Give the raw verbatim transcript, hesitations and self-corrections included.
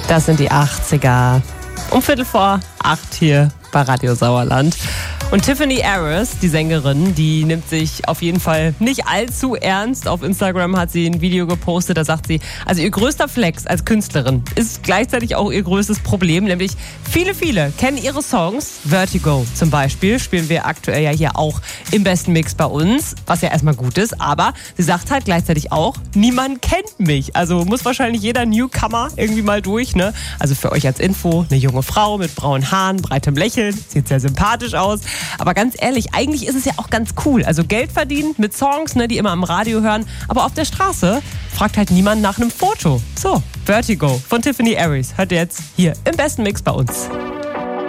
Das sind die achtziger. Um Viertel vor acht hier bei Radio Sauerland. Und Tiffany Harris, die Sängerin, die nimmt sich auf jeden Fall nicht allzu ernst. Auf Instagram hat sie ein Video gepostet, da sagt sie, also ihr größter Flex als Künstlerin ist gleichzeitig auch ihr größtes Problem, nämlich viele, viele kennen ihre Songs. Vertigo zum Beispiel spielen wir aktuell ja hier auch im besten Mix bei uns, was ja erstmal gut ist, aber sie sagt halt gleichzeitig auch, niemand kennt mich. Also muss wahrscheinlich jeder Newcomer irgendwie mal durch, ne? Also für euch als Info, eine junge Frau mit braunen Haaren, breitem Lächeln, sieht sehr sympathisch aus. Aber ganz ehrlich, eigentlich ist es ja auch ganz cool. Also Geld verdient mit Songs, ne, die immer am Radio hören. Aber auf der Straße fragt halt niemand nach einem Foto. So, Vertigo von Tiffany Harris hört ihr jetzt hier im besten Mix bei uns.